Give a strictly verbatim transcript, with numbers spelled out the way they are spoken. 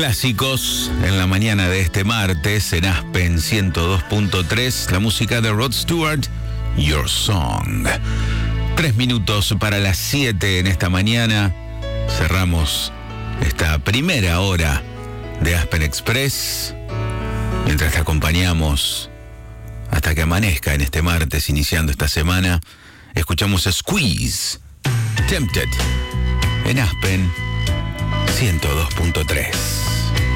Clásicos en la mañana de este martes en Aspen ciento dos punto tres, la música de Rod Stewart, Your Song. Tres minutos para las siete en esta mañana. Cerramos esta primera hora de Aspen Express, mientras te acompañamos hasta que amanezca en este martes, iniciando esta semana. Escuchamos a Squeeze, Tempted, en Aspen ciento dos punto tres.